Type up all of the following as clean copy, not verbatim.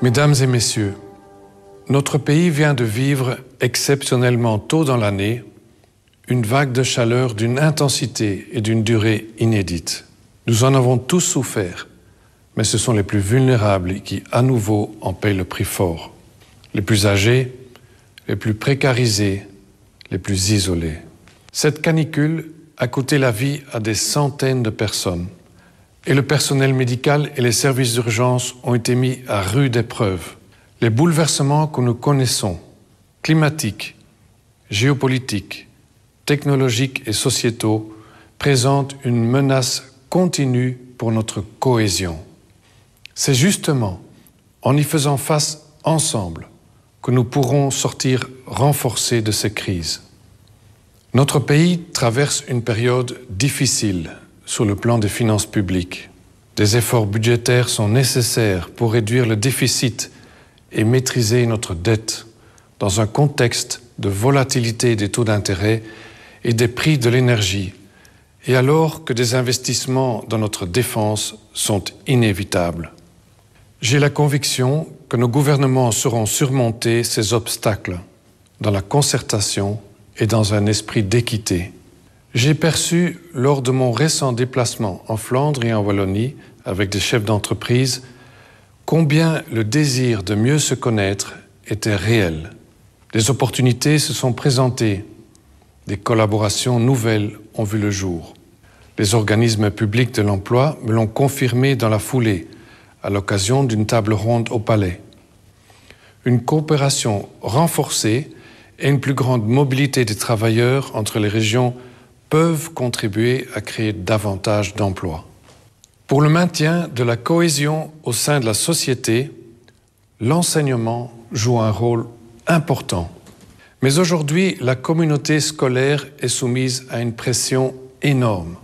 Mesdames et messieurs, notre pays vient de vivre exceptionnellement tôt dans l'année une vague de chaleur d'une intensité et d'une durée inédites. Nous en avons tous souffert, mais ce sont les plus vulnérables qui, à nouveau, en paient le prix fort. Les plus âgés, les plus précarisés, les plus isolés. Cette canicule a coûté la vie à des centaines de personnes. Et le personnel médical et les services d'urgence ont été mis à rude épreuve. Les bouleversements que nous connaissons, climatiques, géopolitiques, technologiques et sociétaux, présentent une menace continue pour notre cohésion. C'est justement en y faisant face ensemble que nous pourrons sortir renforcés de ces crises. Notre pays traverse une période difficile sur le plan des finances publiques. Des efforts budgétaires sont nécessaires pour réduire le déficit et maîtriser notre dette dans un contexte de volatilité des taux d'intérêt et des prix de l'énergie, et alors que des investissements dans notre défense sont inévitables. J'ai la conviction que nos gouvernements sauront surmonter ces obstacles dans la concertation et dans un esprit d'équité. J'ai perçu, lors de mon récent déplacement en Flandre et en Wallonie avec des chefs d'entreprise, combien le désir de mieux se connaître était réel. Des opportunités se sont présentées, des collaborations nouvelles ont vu le jour. Les organismes publics de l'emploi me l'ont confirmé dans la foulée, à l'occasion d'une table ronde au Palais. Une coopération renforcée et une plus grande mobilité des travailleurs entre les régions peuvent contribuer à créer davantage d'emplois. Pour le maintien de la cohésion au sein de la société, l'enseignement joue un rôle important. Mais aujourd'hui, la communauté scolaire est soumise à une pression énorme.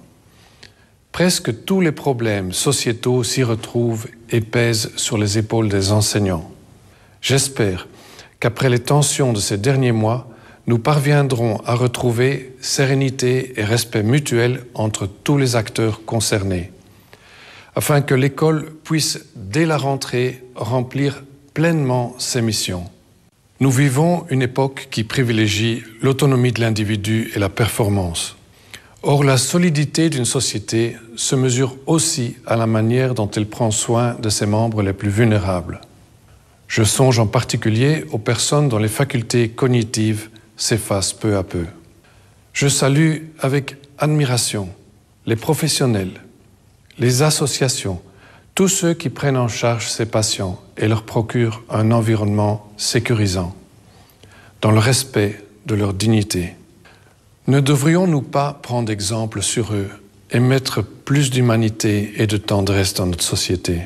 Presque tous les problèmes sociétaux s'y retrouvent et pèsent sur les épaules des enseignants. J'espère qu'après les tensions de ces derniers mois, nous parviendrons à retrouver sérénité et respect mutuel entre tous les acteurs concernés, afin que l'école puisse, dès la rentrée, remplir pleinement ses missions. Nous vivons une époque qui privilégie l'autonomie de l'individu et la performance. Or, la solidité d'une société se mesure aussi à la manière dont elle prend soin de ses membres les plus vulnérables. Je songe en particulier aux personnes dont les facultés cognitives s'effacent peu à peu. Je salue avec admiration les professionnels, les associations, tous ceux qui prennent en charge ces patients et leur procurent un environnement sécurisant, dans le respect de leur dignité. Ne devrions-nous pas prendre exemple sur eux et mettre plus d'humanité et de tendresse dans notre société?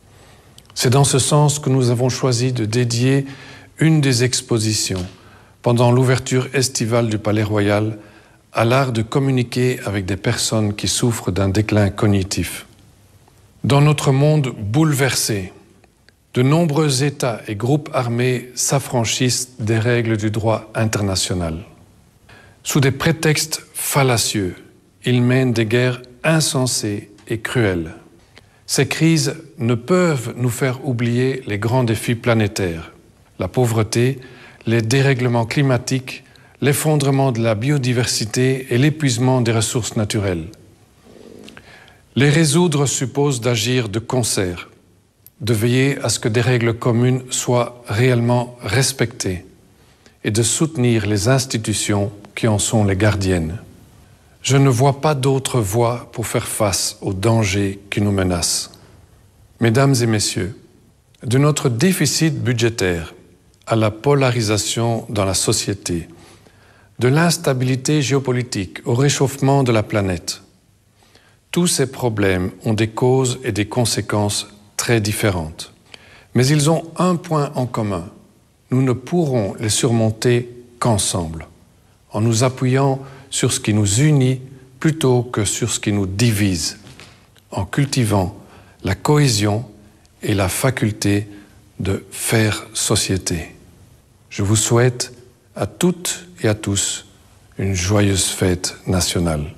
C'est dans ce sens que nous avons choisi de dédier une des expositions pendant l'ouverture estivale du Palais Royal à l'art de communiquer avec des personnes qui souffrent d'un déclin cognitif. Dans notre monde bouleversé, de nombreux États et groupes armés s'affranchissent des règles du droit international. Sous des prétextes fallacieux, ils mènent des guerres insensées et cruelles. Ces crises ne peuvent nous faire oublier les grands défis planétaires, la pauvreté, les dérèglements climatiques, l'effondrement de la biodiversité et l'épuisement des ressources naturelles. Les résoudre suppose d'agir de concert, de veiller à ce que des règles communes soient réellement respectées et de soutenir les institutions qui en sont les gardiennes. Je ne vois pas d'autre voie pour faire face aux dangers qui nous menacent. Mesdames et messieurs, de notre déficit budgétaire à la polarisation dans la société, de l'instabilité géopolitique au réchauffement de la planète, tous ces problèmes ont des causes et des conséquences très différentes. Mais ils ont un point en commun. Nous ne pourrons les surmonter qu'ensemble, en nous appuyant sur ce qui nous unit plutôt que sur ce qui nous divise, en cultivant la cohésion et la faculté de faire société. Je vous souhaite à toutes et à tous une joyeuse fête nationale.